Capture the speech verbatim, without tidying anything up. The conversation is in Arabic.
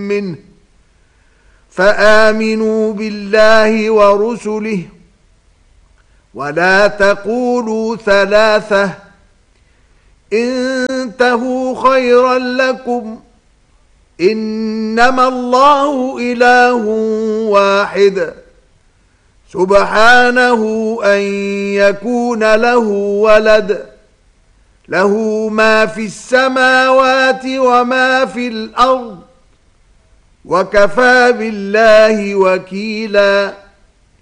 منه فآمنوا بالله ورسله ولا تقولوا ثلاثة انتهوا خيرا لكم إنما الله إله واحد سبحانه أن يكون له ولد له ما في السماوات وما في الأرض وكفى بالله وكيلا